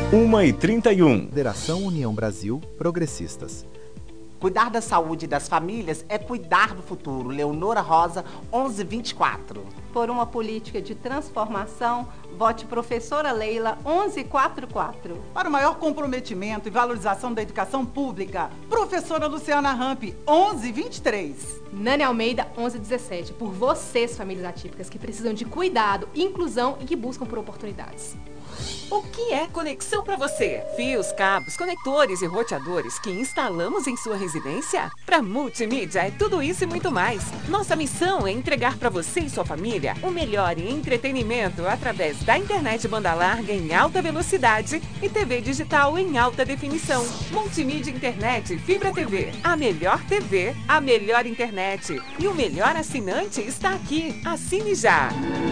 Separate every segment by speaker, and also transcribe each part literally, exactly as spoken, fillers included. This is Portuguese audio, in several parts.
Speaker 1: uma e trinta e um.
Speaker 2: Federação União Brasil Progressistas.
Speaker 3: Cuidar da saúde das famílias é cuidar do futuro. Leonora Rosa, onze vinte e quatro.
Speaker 4: Por uma política de transformação, vote professora Leila, onze quarenta e quatro.
Speaker 5: Para o maior comprometimento e valorização da educação pública, professora Luciana Ramp, onze vinte e três.
Speaker 6: Nani Almeida, onze dezessete. Por vocês, famílias atípicas, que precisam de cuidado, inclusão e que buscam por oportunidades.
Speaker 7: O que é conexão para você? Fios, cabos, conectores e roteadores que instalamos em sua residência? Para Multimídia é tudo isso e muito mais. Nossa missão é entregar para você e sua família o melhor em entretenimento através da internet banda larga em alta velocidade e T V digital em alta definição. Multimídia Internet Fibra T V. A melhor T V, a melhor internet. E o melhor assinante está aqui. Assine já!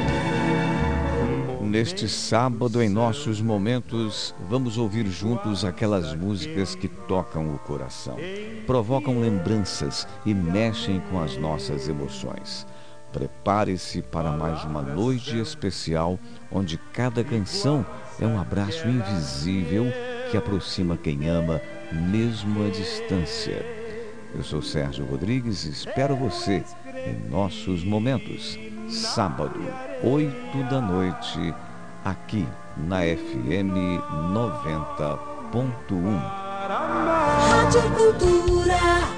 Speaker 1: Neste sábado, em nossos momentos, vamos ouvir juntos aquelas músicas que tocam o coração, provocam lembranças e mexem com as nossas emoções. Prepare-se para mais uma noite especial, onde cada canção é um abraço invisível que aproxima quem ama, mesmo à distância. Eu sou Sérgio Rodrigues e espero você em nossos momentos. Sábado, oito da noite, aqui na F M noventa ponto um.
Speaker 8: Rádio Cultura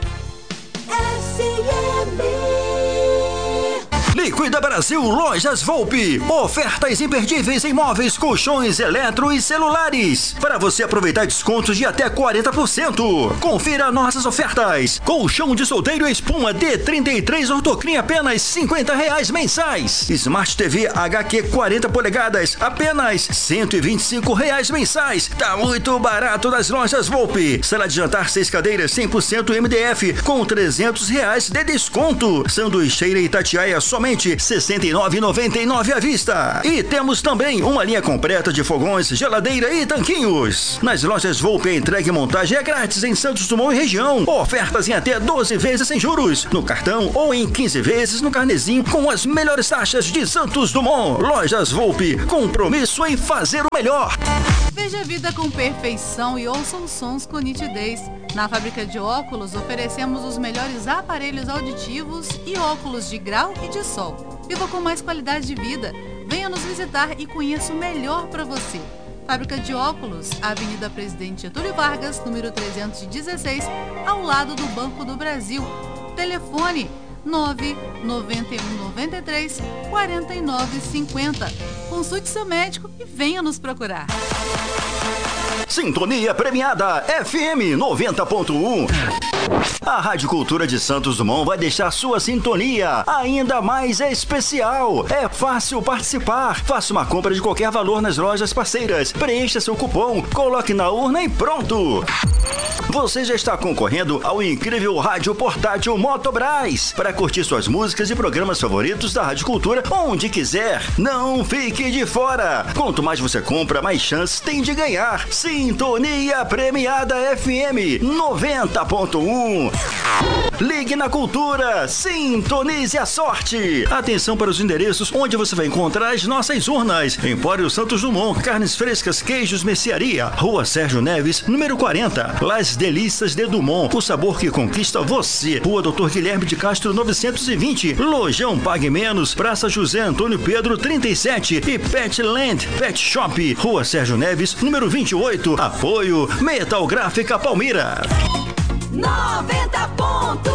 Speaker 8: S M.
Speaker 9: Liquida Brasil Lojas Volpe. Ofertas imperdíveis em móveis, colchões, eletro e celulares. Para você aproveitar descontos de até quarenta por cento. Confira nossas ofertas. Colchão de solteiro espuma D trinta e três Ortocrim apenas cinquenta reais mensais. Smart T V H Q quarenta polegadas apenas cento e vinte e cinco reais mensais. Tá muito barato nas Lojas Volpe. Sala de jantar seis cadeiras cem por cento M D F com trezentos reais de desconto. Sanduicheira Itatiaia somente sessenta e nove reais e noventa e nove centavos à vista. E temos também uma linha completa de fogões, geladeira e tanquinhos. Nas Lojas Volpe, a entrega e montagem é grátis em Santos Dumont e região. Ofertas em até doze vezes sem juros no cartão ou em quinze vezes no carnezinho com as melhores taxas de Santos Dumont. Lojas Volpe, compromisso em fazer o melhor.
Speaker 10: Veja a vida com perfeição e ouça os sons com nitidez. Na fábrica de óculos, oferecemos os melhores aparelhos auditivos e óculos de grau e de sol. Viva com mais qualidade de vida. Venha nos visitar e conheça o melhor para você. Fábrica de óculos, Avenida Presidente Getúlio Vargas, número trezentos e dezesseis, ao lado do Banco do Brasil. Telefone nove nove um nove três quatro nove cinco zero. Consulte seu médico e venha nos procurar.
Speaker 9: Sintonia premiada F M noventa ponto um. A Rádio Cultura de Santos Dumont vai deixar sua sintonia ainda mais especial. É fácil participar. Faça uma compra de qualquer valor nas lojas parceiras. Preencha seu cupom, coloque na urna e pronto. Você já está concorrendo ao incrível rádio portátil Motobras para curtir suas músicas e programas favoritos da Rádio Cultura onde quiser. Não fique de fora. Quanto mais você compra, mais chances tem de ganhar. Sintonia premiada F M noventa ponto um. Ligue na Cultura, sintonize a sorte. Atenção para os endereços onde você vai encontrar as nossas urnas. Empório Santos Dumont, carnes frescas, queijos, mercearia. Rua Sérgio Neves, número quarenta. Las Delícias de Dumont, o sabor que conquista você. Rua Doutor Guilherme de Castro, novecentos e vinte. Lojão Pague Menos, Praça José Antônio Pedro, trinta e sete. E Petland Pet Shop, Rua Sérgio Neves, número vinte e oito. Apoio Metal Gráfica Palmira.
Speaker 8: noventa ponto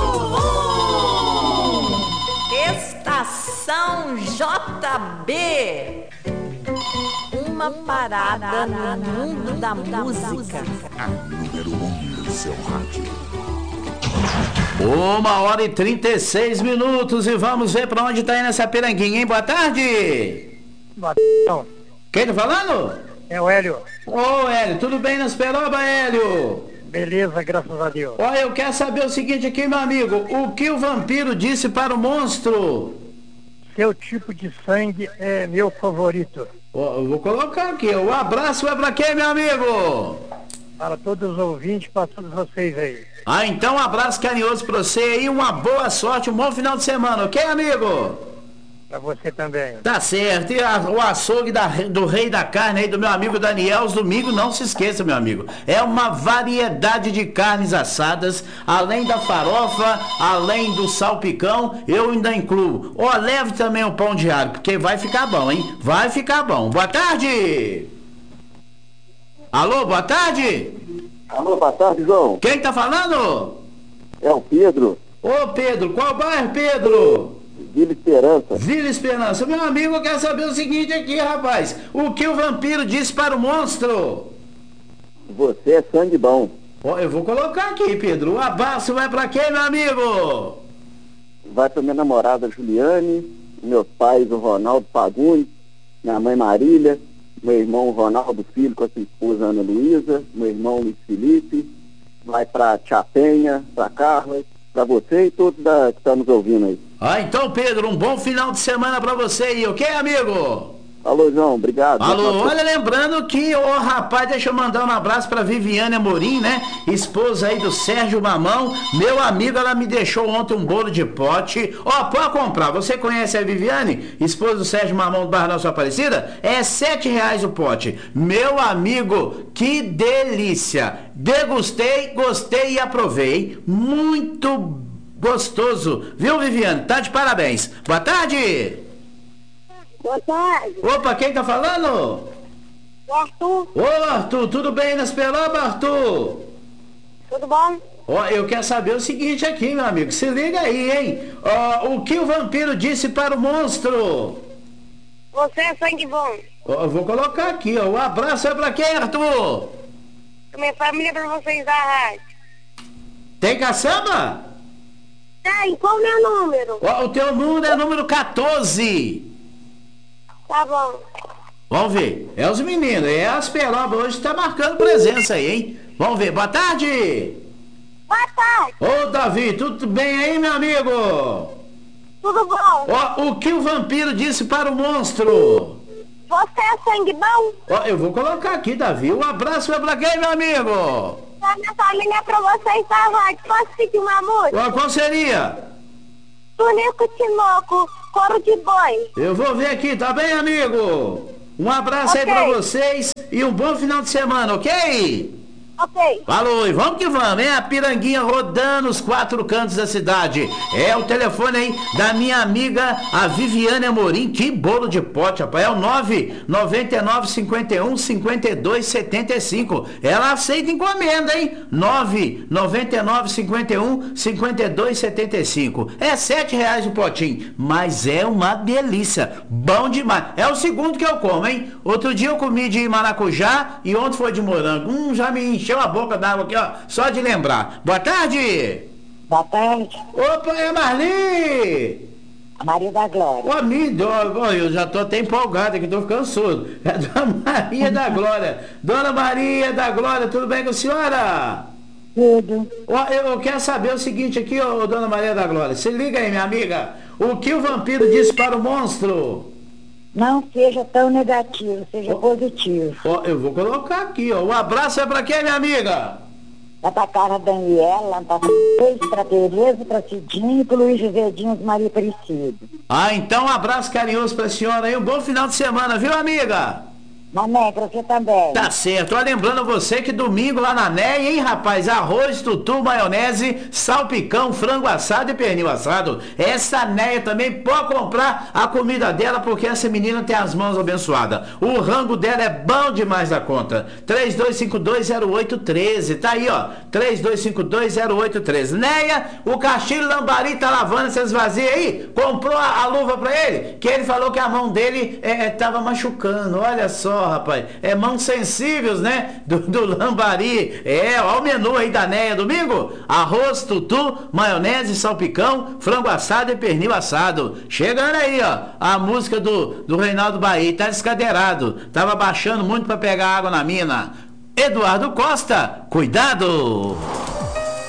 Speaker 8: um.
Speaker 4: Estação J B. Uma parada no mundo da música.
Speaker 11: A número um do seu rádio.
Speaker 12: Uma hora e trinta e seis minutos e vamos ver pra onde tá indo essa piranguinha, hein? Boa tarde!
Speaker 13: Boa tarde.
Speaker 12: Quem tá falando?
Speaker 13: É o Hélio.
Speaker 12: Ô Hélio, tudo bem nas peroba, Hélio?
Speaker 13: Beleza, graças a Deus.
Speaker 12: Olha, eu quero saber o seguinte aqui, meu amigo. O que o vampiro disse para o monstro?
Speaker 13: Seu tipo de sangue é meu favorito.
Speaker 12: Oh, eu vou colocar aqui. O abraço é pra quem, meu amigo?
Speaker 13: Para todos os ouvintes, para todos vocês aí.
Speaker 12: Ah, então um abraço carinhoso pra você aí. Uma boa sorte, um bom final de semana, ok, amigo?
Speaker 13: Pra você também.
Speaker 12: Tá certo. E a, o açougue da, do Rei da Carne aí, do meu amigo Daniel, os domingos, não se esqueça, meu amigo. É uma variedade de carnes assadas, além da farofa, além do salpicão, eu ainda incluo. Ó, leve também o pão de alho, porque vai ficar bom, hein? Vai ficar bom. Boa tarde! Alô, boa tarde!
Speaker 14: Alô, boa tarde, João.
Speaker 12: Quem tá falando?
Speaker 14: É o Pedro.
Speaker 12: Ô, Pedro, qual bairro, Pedro?
Speaker 14: Vila Esperança.
Speaker 12: Vila Esperança. Meu amigo quer saber o seguinte aqui, rapaz. O que o vampiro disse para o monstro?
Speaker 14: Você é sangue bom.
Speaker 12: Ó, eu vou colocar aqui, Pedro. O abraço vai pra quem, meu amigo?
Speaker 14: Vai pra minha namorada Juliane, meus pais, o Ronaldo Fagundes, minha mãe Marília, meu irmão Ronaldo Filho com a sua esposa Ana Luísa, meu irmão Luiz Felipe, vai pra Tia Penha, pra Carla, pra você e todos da, que estão nos ouvindo aí.
Speaker 12: Ah, então, Pedro, um bom final de semana pra você aí, ok, amigo?
Speaker 14: Alô, João, obrigado.
Speaker 12: Alô, olha, lembrando que, ô oh, rapaz, deixa eu mandar um abraço pra Viviane Amorim, né? Esposa aí do Sérgio Mamão. Meu amigo, ela me deixou ontem um bolo de pote. Ó, oh, pode comprar. Você conhece a Viviane? Esposa do Sérgio Mamão do Barra Nossa Aparecida? É sete reais o pote. Meu amigo, que delícia. Degustei, gostei e aprovei. Muito gostoso. Viu, Viviane? Tá de parabéns. Boa tarde.
Speaker 15: Boa tarde.
Speaker 12: Opa, quem tá falando?
Speaker 15: O Arthur.
Speaker 12: Ô, Arthur, tudo bem nas Peloba, Arthur?
Speaker 15: Tudo bom?
Speaker 12: Ó, eu quero saber o seguinte aqui, meu amigo. Se liga aí, hein? Ó, o que o vampiro disse para o monstro?
Speaker 15: Você é sangue bom.
Speaker 12: Ó, eu vou colocar aqui, ó. O abraço é pra quem, Arthur?
Speaker 15: Minha família, pra vocês da rádio.
Speaker 12: Tem caçamba?
Speaker 15: Tem, qual o meu número?
Speaker 12: Ó, o teu número é número quatorze.
Speaker 15: Tá bom.
Speaker 12: Vamos ver. É os meninos. É as Peloba. Hoje tá marcando presença aí, hein? Vamos ver. Boa tarde.
Speaker 15: Boa tarde.
Speaker 12: Ô, Davi, tudo bem aí, meu amigo?
Speaker 15: Tudo bom.
Speaker 12: Ó, o que o vampiro disse para o monstro?
Speaker 15: Você é sangue bom?
Speaker 12: Ó, eu vou colocar aqui, Davi. Um abraço é pra quem, meu amigo?
Speaker 15: A minha família é pra vocês da rádio. Posso pedir uma música?
Speaker 12: Ó, qual seria?
Speaker 15: Tunico Tinoco, Coro de Boi.
Speaker 12: Eu vou ver aqui, tá bem, amigo? Um abraço
Speaker 15: okay.
Speaker 12: aí pra vocês e um bom final de semana, ok?
Speaker 15: Ok.
Speaker 12: Falou, e vamos que vamos, hein? A Piranguinha rodando os quatro cantos da cidade. É o telefone aí da minha amiga, a Viviane Amorim. Que bolo de pote, rapaz. É o nove nove nove cinco um cinco dois sete cinco. Ela aceita encomenda, hein? nove nove nove cinco um cinco dois sete cinco. É sete reais o potinho, mas é uma delícia. Bom demais. É o segundo que eu como, hein? Outro dia eu comi de maracujá e ontem foi de morango. Hum, já me encheu a boca d'água aqui, ó, só de lembrar. Boa tarde!
Speaker 16: Boa tarde.
Speaker 12: Opa, é Marli!
Speaker 16: A Maria da Glória.
Speaker 12: Ô, amigo, eu já tô até empolgado aqui, tô ficando surdo. É a Dona Maria da Glória. Dona Maria da Glória, tudo bem com a senhora?
Speaker 16: Tudo.
Speaker 12: Ó, eu quero saber o seguinte aqui, ó, Dona Maria da Glória. Se liga aí, minha amiga. O que o vampiro disse para o monstro?
Speaker 16: Não seja tão negativo, seja oh, positivo.
Speaker 12: Ó, eu vou colocar aqui, ó. O abraço é pra quem, minha amiga?
Speaker 16: É pra Carla Daniela, pra Fez, pra Tereza, pra Cidinho e pro Luiz José Dias Maria Aparecida.
Speaker 12: Ah, então um abraço carinhoso pra senhora aí. Um bom final de semana, viu, amiga?
Speaker 16: Mané, pra você também.
Speaker 12: Tá certo. Ó, lembrando você que domingo lá na N E I, hein, rapaz? Arroz, tutu, maionese, salpicão, frango assado e pernil assado. Essa Néia também pode comprar a comida dela, porque essa menina tem as mãos abençoadas. O rango dela é bom demais da conta. três dois cinco dois zero oito um três. Tá aí, ó. três dois cinco dois zero oito um três. Néia, o Castilho Lambari tá lavando essas vazias aí. Comprou a, a luva pra ele, que ele falou que a mão dele é, tava machucando. Olha só, rapaz, é mãos sensíveis, né, do, do Lambari. É, ó o menu aí da Néia, domingo, arroz, tutu, maionese, salpicão, frango assado e pernil assado. Chegando aí, ó, a música do, do Reinaldo Bahia, tá descadeirado, tava baixando muito pra pegar água na mina. Eduardo Costa, cuidado!